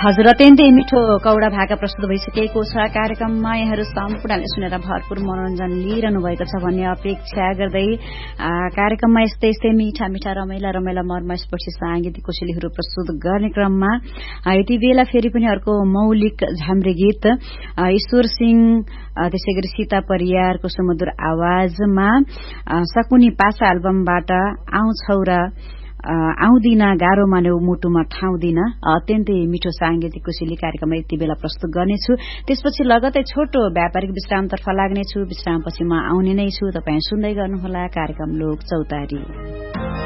हजुर, अत्यन्तै मिठो कौडा भाका प्रस्तुत भइसकेको छ। कार्यक्रममा यहाँहरू सम्पूर्णले सुनेर भरपूर मनोरञ्जन लिइरहनु भएको छ भन्ने अपेक्षा गर्दै कार्यक्रममा यस्तै यस्तै मिठा मिठा रमाइला मर्मस्पर्शी सांगीतिक कोसेलीहरू प्रस्तुत गर्ने क्रममा यति बेला फेरि पनि अर्को मौलिक झाम्रे गीत ईश्वर सिंह त्यसै गरी सीता परियारको सुमधुर आवाजमा सकुनी पासा एल्बमबाट आउँछौ र आउँदिन गाह्रो मान्यौ मुटुमा ठाउँ दिन अत्यन्तै मिठो सांगीतिक कोसेली कार्यक्रममा यति बेला प्रस्तुत गर्नेछु। त्यसपछि लगतै छोटो व्यापारिक विश्रामतर्फ लाग्नेछु। विश्रामपछि म आउने नै छु। तपाईँ सुन्दै गर्नुहोला कार्यक्रम लोक चौतारी।